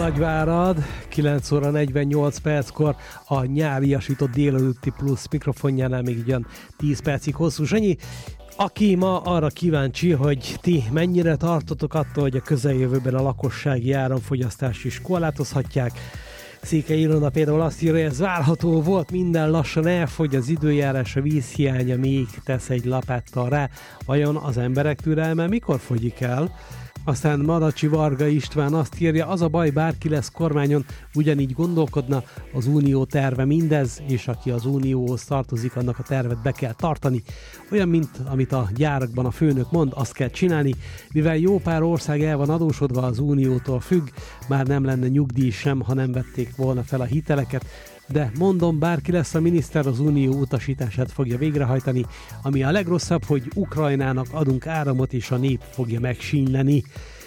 Nagyvárad, 9 óra 48 perckor a nyáriasított délelőtti plusz mikrofonjánál még ilyen 10 percig hosszú Zsanyi, aki ma arra kíváncsi, hogy ti mennyire tartotok attól, hogy a közeljövőben a lakossági áramfogyasztást is korlátozhatják. Székely Ilona például azt írja, hogy ez várható volt, minden lassan elfogy, az időjárás, a vízhiánya még tesz egy lapáttal rá. Vajon az emberek türelme mikor fogyik el? Aztán Madacsi Varga István azt írja, az a baj, bárki lesz kormányon, ugyanígy gondolkodna, az unió terve mindez, és aki az unióhoz tartozik, annak a tervet be kell tartani. Olyan, mint amit a gyárakban a főnök mond, azt kell csinálni, mivel jó pár ország el van adósodva, az uniótól függ, már nem lenne nyugdíj sem, ha nem vették volna fel a hiteleket, de mondom, bárki lesz a miniszter, az unió utasítását fogja végrehajtani, ami a legrosszabb, hogy Ukrajnának adunk áramot, és a nép fogja megsínyleni.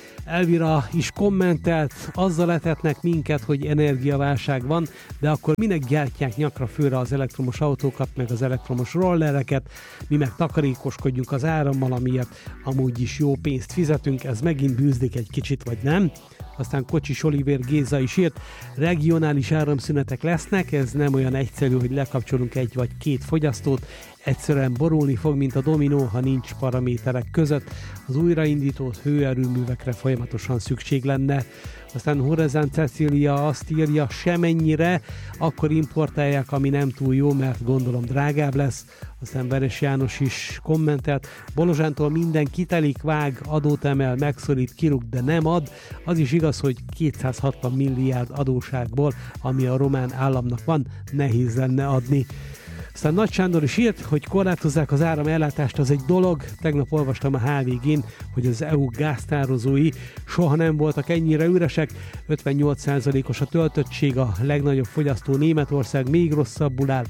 Elvira is kommentelt, azzal etetnek minket, hogy energiaválság van, de akkor minek gyártják nyakra főre az elektromos autókat, meg az elektromos rollereket, mi meg takarékoskodjunk az árammal, amiért amúgy is jó pénzt fizetünk, ez megint bűzlik egy kicsit, vagy nem? Aztán Kocsis Olivér Géza is írt, regionális áramszünetek lesznek, ez nem olyan egyszerű, hogy lekapcsolunk egy vagy két fogyasztót, egyszerűen borulni fog, mint a dominó, ha nincs paraméterek között. Az újraindított hőerőművekre folyamatosan szükség lenne. Aztán Horezán Cecília azt írja, semennyire, akkor importálják, ami nem túl jó, mert gondolom drágább lesz. Aztán Veres János is kommentelt, Bolozsántól minden kitelik, vág, adót emel, megszorít, kirúg, de nem ad. Az is igaz, hogy 260 milliárd adóságból, ami a román államnak van, nehéz lenne adni. Aztán Nagy Sándor is írt, hogy korlátozzák az áramellátást, az egy dolog. Tegnap olvastam a HVG-n, hogy az EU gáztározói soha nem voltak ennyire üresek. 58%-os a töltöttség, a legnagyobb fogyasztó Németország még rosszabbul áll,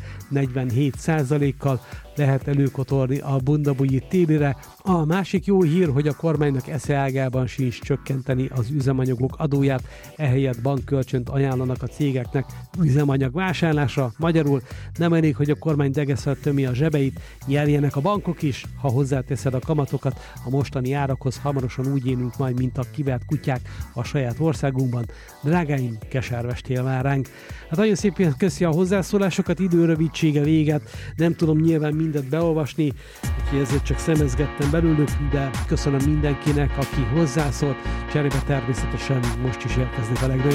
47%-kal. Lehet előkotorni a bundabújit télire. A másik jó hír, hogy a kormánynak eszeágában sincs csökkenteni az üzemanyagok adóját, ehelyett bankkölcsönt ajánlanak a cégeknek üzemanyag vásárlásra. Magyarul nem elég, hogy a kormány degeszel tömi a zsebeit, nyerjenek a bankok is, ha hozzáteszed a kamatokat. A mostani árakhoz hamarosan úgy élünk majd, mint a kivert kutyák a saját országunkban. Drágáim, keserves tél vár ránk. Hát nagyon szépen köszi a hozzászólásokat, időrövidsége véget, nem tudom nyilván mindent beolvasni, úgyhogy ezért csak szemezgettem belőlük, de köszönöm mindenkinek, aki hozzászólt, cserébe természetesen most is érkeznek a legnagyobb